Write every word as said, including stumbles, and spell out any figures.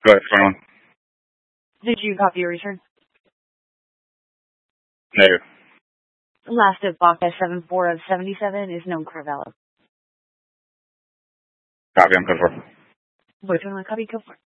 Go ahead, twenty-one. Did you copy your return? Negative. Last of box seven four of seventy-seven is known Carvello. Copy, I'm code four. Voice on the copy, go for it.